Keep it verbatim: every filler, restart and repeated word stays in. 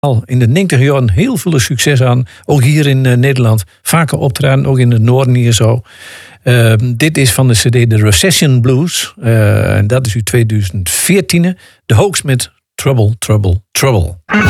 al in de negentig jaren heel veel succes aan. Ook hier in uh, Nederland. Vaker optreden, ook in het noorden hier zo. Uh, dit is van de cd The Recession Blues. Uh, en dat is uit tweeduizend veertien. De Hoax met Trouble, Trouble, Trouble.